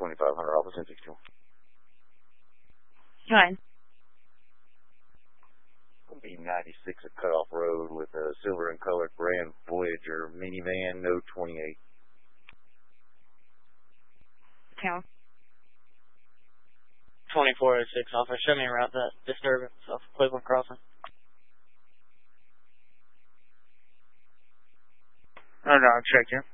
2500 Alpha 1061. Go ahead. B96 at Cutoff Road with a silver and colored Grand Voyager minivan, no 28. Count. 2406 Alpha, show me around that disturbance off Cleveland Crossing. Hold on, check here.